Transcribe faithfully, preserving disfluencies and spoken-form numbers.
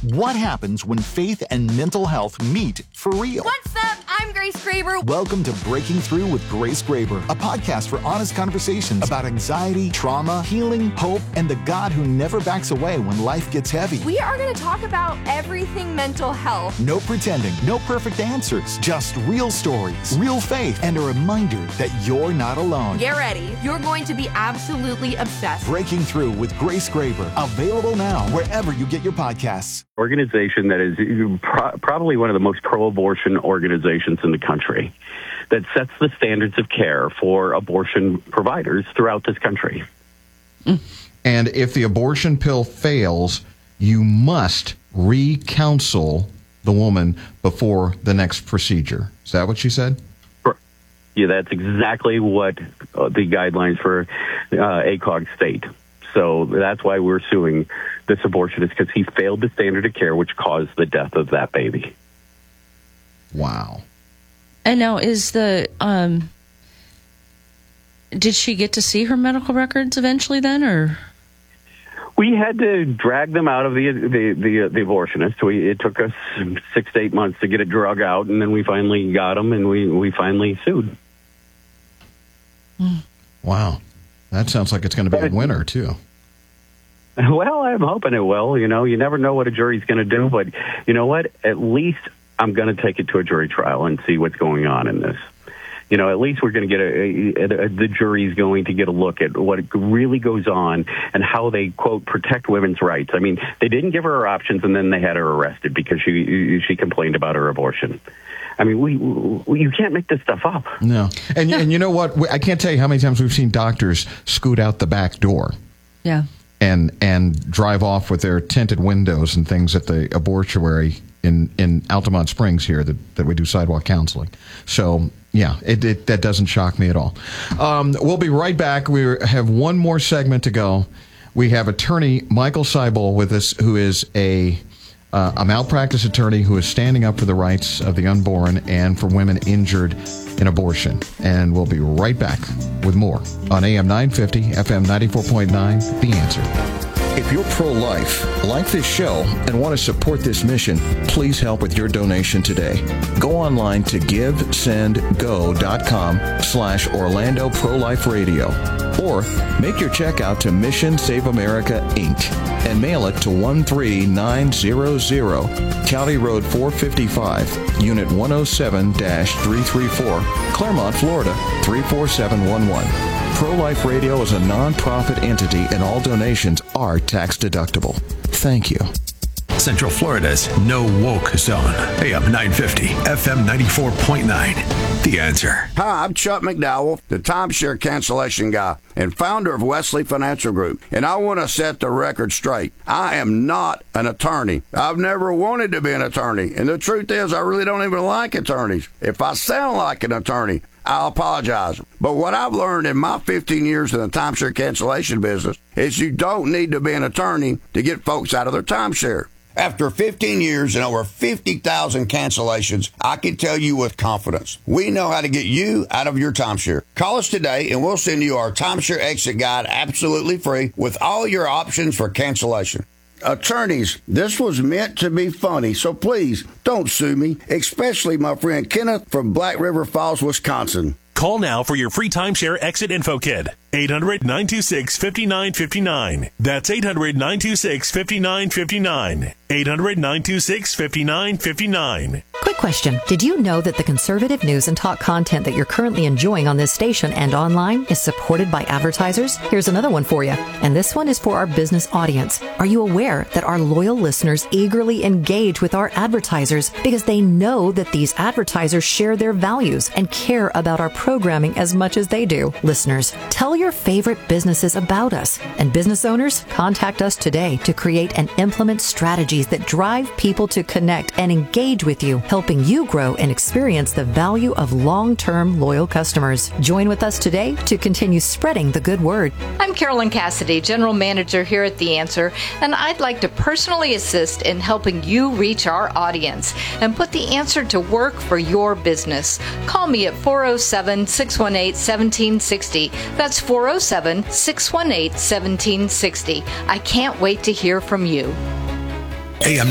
What happens when faith and mental health meet for real? What's up? I'm Grace Graber. Welcome to Breaking Through with Grace Graber, a podcast for honest conversations about anxiety, trauma, healing, hope, and the God who never backs away when life gets heavy. We are going to talk about everything mental health. No pretending, no perfect answers, just real stories, real faith, and a reminder that you're not alone. Get ready. You're going to be absolutely obsessed. Breaking Through with Grace Graber, available now wherever you get your podcasts. Organization that is pro- probably one of the most pro-abortion organizations in the country, that sets the standards of care for abortion providers throughout this country. And if the abortion pill fails, you must re-counsel the woman before the next procedure. Is that what she said? Yeah, that's exactly what uh, the guidelines for uh, A C O G state. So that's why we're suing this abortionist, because he failed the standard of care, which caused the death of that baby. Wow. And now, is the, um, did she get to see her medical records eventually then, or? We had to drag them out of the the the, the abortionist. We, it took us six to eight months to get it drug out, and then we finally got them, and we, we finally sued. Wow. That sounds like it's going to be a winner, too. Well, I'm hoping it will. You know, you never know what a jury's going to do, but you know what? At least I'm going to take it to a jury trial and see what's going on in this. You know, at least we're going to get a, a, a the jury's going to get a look at what really goes on and how they, quote, protect women's rights. I mean, they didn't give her her options, and then they had her arrested because she she complained about her abortion. I mean, we, we you can't make this stuff up. No. And, and you know what? I can't tell you how many times we've seen doctors scoot out the back door. Yeah. And and drive off with their tinted windows and things at the abortuary in, in Altamont Springs here that, that we do sidewalk counseling. So, yeah, it, it that doesn't shock me at all. Um, we'll be right back. We have one more segment to go. We have attorney Michael Seibel with us, who is a... Uh, a malpractice attorney who is standing up for the rights of the unborn and for women injured in abortion. And we'll be right back with more on A M nine fifty, F M ninety-four point nine, The Answer. If you're pro-life, like this show, and want to support this mission, please help with your donation today. Go online to givesendgo.com slash Orlando Pro-Life Radio. Or make your check out to Mission Save America, Incorporated and mail it to one three nine zero zero, County Road four fifty-five, Unit one oh seven dash three thirty-four, Claremont, Florida three four seven one one. Pro-Life Radio is a non-profit entity and all donations are tax deductible. Thank you. Central Florida's no woke zone. A M nine fifty, F M ninety-four point nine. The Answer. Hi, I'm Chuck McDowell, the timeshare cancellation guy and founder of Wesley Financial Group. And I want to set the record straight. I am not an attorney. I've never wanted to be an attorney. And the truth is, I really don't even like attorneys. If I sound like an attorney, I'll apologize. But what I've learned in my fifteen years in the timeshare cancellation business is you don't need to be an attorney to get folks out of their timeshare. After fifteen years and over fifty thousand cancellations, I can tell you with confidence, we know how to get you out of your timeshare. Call us today and we'll send you our timeshare exit guide absolutely free with all your options for cancellation. Attorneys, this was meant to be funny, so please don't sue me, especially my friend Kenneth from Black River Falls, Wisconsin. Call now for your free timeshare exit info kit. eight hundred, nine two six, five nine five nine. That's eight hundred, nine two six, five nine five nine. eight hundred, nine two six, five nine five nine. Quick question. Did you know that the conservative news and talk content that you're currently enjoying on this station and online is supported by advertisers? Here's another one for you. And this one is for our business audience. Are you aware that our loyal listeners eagerly engage with our advertisers because they know that these advertisers share their values and care about our programming as much as they do? Listeners, tell your favorite businesses about us. And business owners, contact us today to create and implement strategies that drive people to connect and engage with you, helping you grow and experience the value of long-term loyal customers. Join with us today to continue spreading the good word. I'm Carolyn Cassidy, General Manager here at The Answer, and I'd like to personally assist in helping you reach our audience and put The Answer to work for your business. Call me at four oh seven, six one eight, one seven six oh. That's four oh seven, six one eight, one seven six oh. I can't wait to hear from you. A M